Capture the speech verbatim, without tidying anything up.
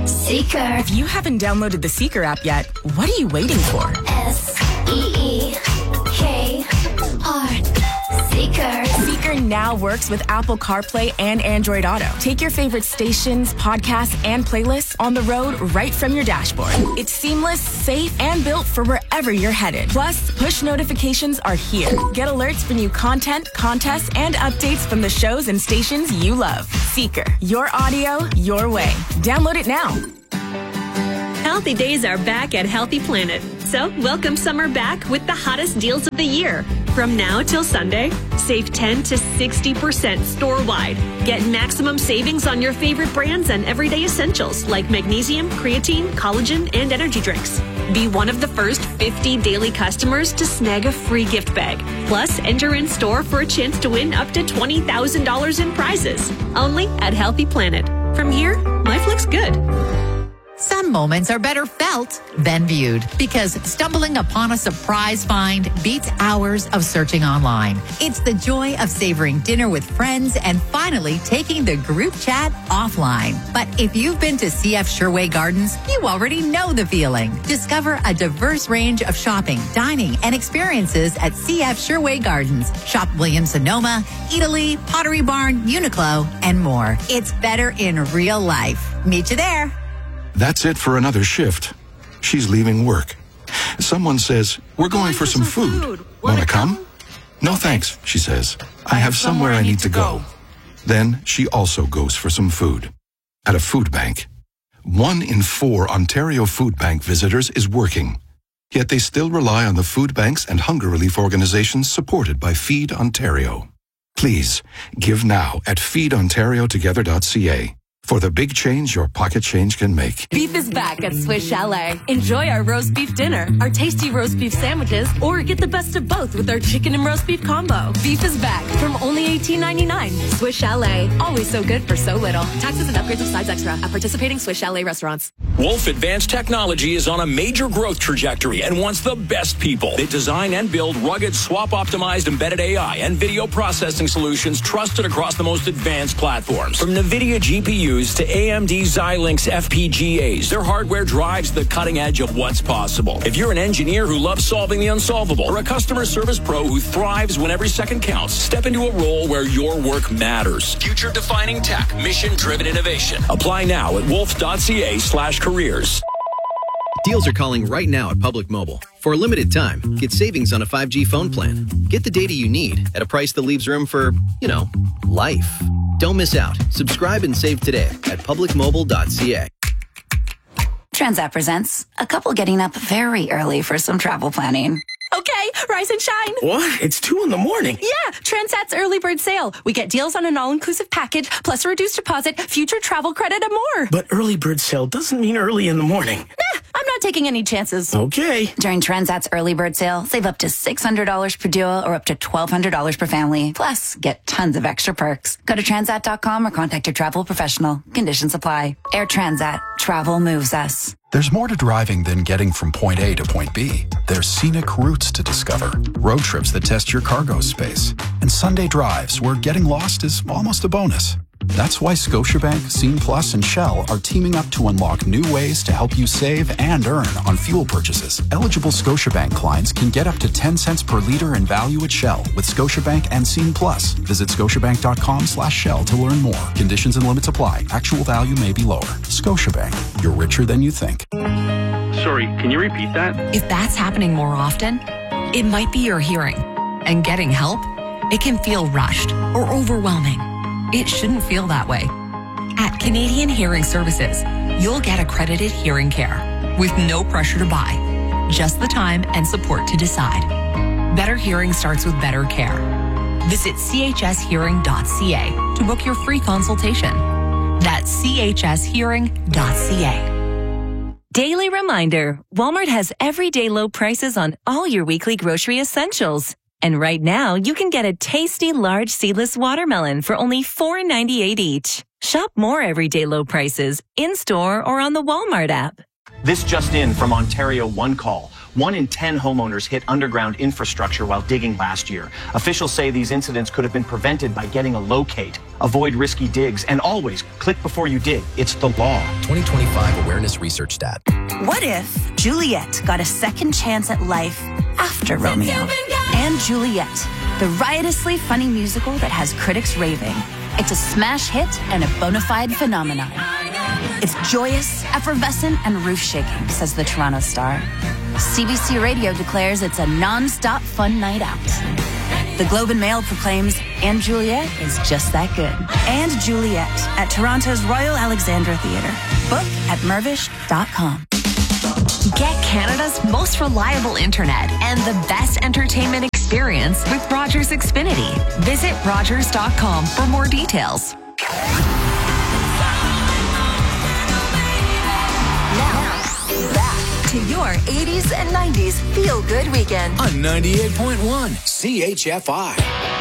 Seeker. If you haven't downloaded the Seeker app yet, what are you waiting for? S E E K R. Seeker. Seeker now works with Apple CarPlay and Android Auto. Take your favorite stations, podcasts, and playlists on the road right from your dashboard. It's seamless, safe, and built for wherever you're headed. Plus, push notifications are here. Get alerts for new content, contests, and updates from the shows and stations you love. Seeker. Your audio, your way. Download it now. Healthy days are back at Healthy Planet. So, welcome summer back with the hottest deals of the year. From now till Sunday, save ten to sixty percent store-wide. Get maximum savings on your favorite brands and everyday essentials like magnesium, creatine, collagen, and energy drinks. Be one of the first fifty daily customers to snag a free gift bag. Plus, enter in store for a chance to win up to twenty thousand dollars in prizes. Only at Healthy Planet. From here, life looks good. Some moments are better felt than viewed because stumbling upon a surprise find beats hours of searching online. It's the joy of savoring dinner with friends and finally taking the group chat offline. But if you've been to C F Sherway Gardens, you already know the feeling. Discover a diverse range of shopping, dining, and experiences at C F Sherway Gardens. Shop Williams-Sonoma, Italy, Pottery Barn, Uniqlo, and more. It's better in real life. Meet you there. That's it for another shift. She's leaving work. Someone says, we're going for some food. Want to come? No thanks, she says. I have somewhere I need to go. Then she also goes for some food. At a food bank. One in four Ontario Food Bank visitors is working. Yet they still rely on the food banks and hunger relief organizations supported by Feed Ontario. Please, give now at feed ontario together dot c a. For the big change your pocket change can make. Beef is back at Swiss Chalet. Enjoy our roast beef dinner, our tasty roast beef sandwiches, or get the best of both with our chicken and roast beef combo. Beef is back from only eighteen ninety-nine. Swiss Chalet, always so good for so little. Taxes and upgrades of sides extra at participating Swiss Chalet restaurants. Wolf Advanced Technology is on a major growth trajectory and wants the best people. They design and build rugged, swap-optimized embedded A I and video processing solutions trusted across the most advanced platforms. From NVIDIA G P Us to A M D Xilinx F P G As, their hardware drives the cutting edge of what's possible. If you're an engineer who loves solving the unsolvable or a customer service pro who thrives when every second counts, step into a role where your work matters. Future-defining tech, mission-driven innovation. Apply now at wolf.ca slash careers. Deals are calling right now at Public Mobile. For a limited time, get savings on a five G phone plan. Get the data you need at a price that leaves room for, you know, life. Don't miss out. Subscribe and save today at public mobile dot c a. Transat presents a couple getting up very early for some travel planning. Okay, rise and shine. What? It's two in the morning. Yeah, Transat's early bird sale. We get deals on an all-inclusive package, plus a reduced deposit, future travel credit, and more. But early bird sale doesn't mean early in the morning. Nah, I'm not taking any chances. Okay. During Transat's early bird sale, save up to six hundred dollars per duo or up to twelve hundred dollars per family. Plus, get tons of extra perks. Go to transat dot com or contact your travel professional. Conditions apply. Air Transat. Travel moves us. There's more to driving than getting from point A to point B. There's scenic routes to discover, road trips that test your cargo space, and Sunday drives where getting lost is almost a bonus. That's why Scotiabank, Scene Plus, and Shell are teaming up to unlock new ways to help you save and earn on fuel purchases. Eligible Scotiabank clients can get up to ten cents per liter in value at Shell with Scotiabank and Scene Plus. Visit scotiabank dot com slash Shell to learn more. Conditions and limits apply. Actual value may be lower. Scotiabank. You're richer than you think. Sorry, can you repeat that? If that's happening more often, it might be your hearing. And getting help, it can feel rushed or overwhelming. It shouldn't feel that way. At Canadian Hearing Services, you'll get accredited hearing care with no pressure to buy, just the time and support to decide. Better hearing starts with better care. Visit c h s hearing dot c a to book your free consultation. That's c h s hearing dot c a. Daily reminder, Walmart has everyday low prices on all your weekly grocery essentials. And right now, you can get a tasty large seedless watermelon for only four ninety-eight each. Shop more everyday low prices in-store or on the Walmart app. This just in from Ontario One Call. One in ten homeowners hit underground infrastructure while digging last year. Officials say these incidents could have been prevented by getting a locate. Avoid risky digs and always click before you dig. It's the law. twenty twenty-five Awareness Research Stat. What if Juliet got a second chance at life after Romeo? And Juliet, the riotously funny musical that has critics raving. It's a smash hit and a bona fide phenomenon. It's joyous, effervescent, and roof-shaking, says the Toronto Star. C B C Radio declares it's a non-stop fun night out. The Globe and Mail proclaims, and Juliet is just that good. And Juliet at Toronto's Royal Alexandra Theatre. Book at mervish dot com. Get Canada's most reliable internet and the best entertainment experience with Rogers Xfinity. Visit rogers dot com for more details. Now, back to your eighties and nineties feel-good weekend. On ninety-eight point one C H F I.